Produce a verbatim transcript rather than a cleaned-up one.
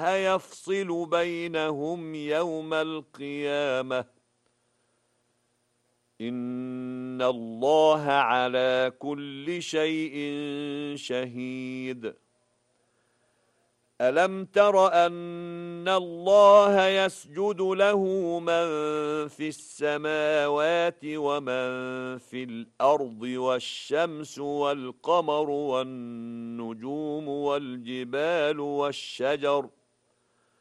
الله يفصل بينهم يوم القيامة إن الله على كل شيء شهيد ألم تر أن الله يسجد له من في السماوات ومن في الأرض والشمس والقمر والنجوم والجبال والشجر